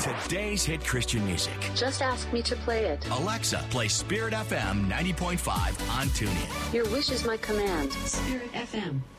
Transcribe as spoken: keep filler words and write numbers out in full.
Today's hit Christian music. Just ask me to play it. Alexa, play Spirit F M ninety point five on TuneIn. Your wish is my command. Spirit F M.